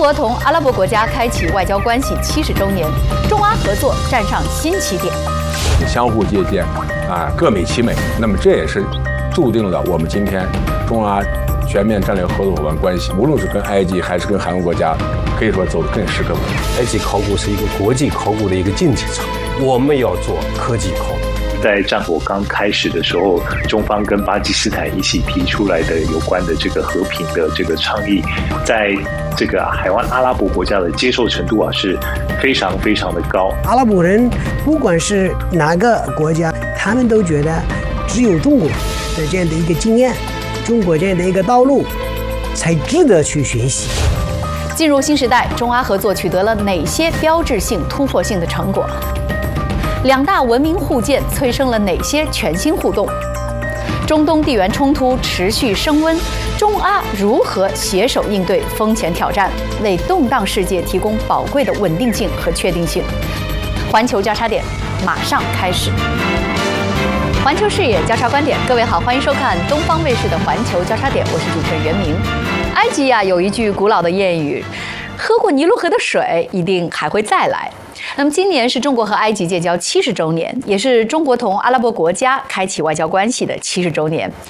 国同阿拉伯国家开启外交关系70周年，中阿合作站上新起点， 相互借鉴，各美其美。那么这也是注定了我们今天中阿全面战略合作伙伴关系，无论是跟埃及还是跟韩国国家，可以说走得更实更稳。 埃及考古是一个国际考古的一个竞技场，我们要做科技考古。 在战火刚开始的时候，中方跟巴基斯坦一起提出来的有关的这个和平的这个倡议，在这个海湾阿拉伯国家的接受程度是非常非常的高。 阿拉伯人不管是哪个国家，他们都觉得只有中国的这样的一个经验，中国这样的一个道路，才值得去学习。 进入新时代，中阿合作取得了哪些标志性、突破性的成果？两大文明互鉴催生了哪些全新互动？中东地缘冲突持续升温，中阿如何携手应对风险挑战，为动荡世界提供宝贵的稳定性和确定性？环球交叉点马上开始。环球视野，交叉观点，各位好，欢迎收看东方卫视的环球交叉点，我是主持人袁明。埃及有一句古老的谚语，喝过尼罗河的水，一定还会再来。那么今年是中国和埃及建交70周年，也是中国同阿拉伯国家开启外交关系的70周年。